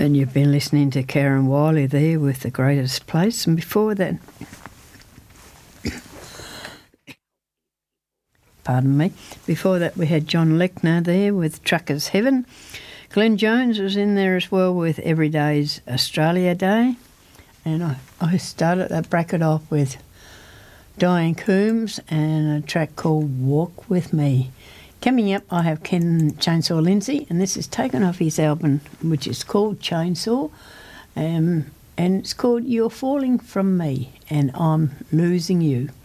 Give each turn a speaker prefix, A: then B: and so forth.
A: And you've been listening to Karen Wiley there with The Greatest Place. And before that, pardon me, before that we had John Lechner there with Trucker's Heaven. Glenn Jones was in there as well with Everyday's Australia Day. And I started that bracket off with Diane Coombs and a track called Walk With Me. Coming up, I have Ken Chainsaw Lindsay, and this is taken off his album, which is called Chainsaw, and it's called You're Falling From Me, and I'm Losing You.